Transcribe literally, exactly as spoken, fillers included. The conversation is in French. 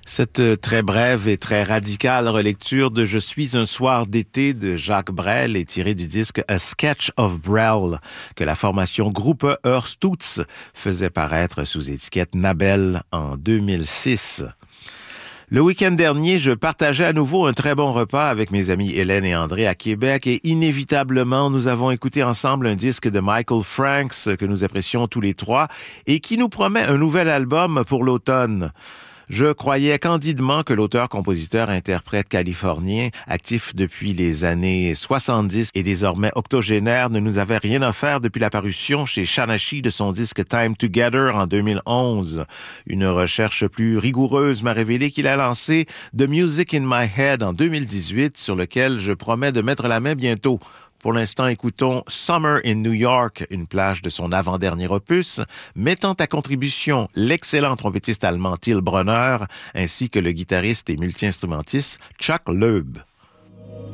Cette très brève et très radicale relecture de Je suis un soir d'été de Jacques Brel est tirée du disque A Sketch of Brel que la formation Groupe Heurstutz faisait paraître sous étiquette Nabel en deux mille six. Le week-end dernier, je partageais à nouveau un très bon repas avec mes amis Hélène et André à Québec et inévitablement, nous avons écouté ensemble un disque de Michael Franks que nous apprécions tous les trois et qui nous promet un nouvel album pour l'automne. Je croyais candidement que l'auteur-compositeur-interprète californien, actif depuis les années soixante-dix et désormais octogénaire, ne nous avait rien offert depuis la parution chez Shanashi de son disque Time Together en deux mille onze. Une recherche plus rigoureuse m'a révélé qu'il a lancé The Music in My Head en deux mille dix-huit, sur lequel je promets de mettre la main bientôt. Pour l'instant, écoutons Summer in New York, une plage de son avant-dernier opus, mettant à contribution l'excellent trompettiste allemand Till Brunner, ainsi que le guitariste et multi-instrumentiste Chuck Loeb.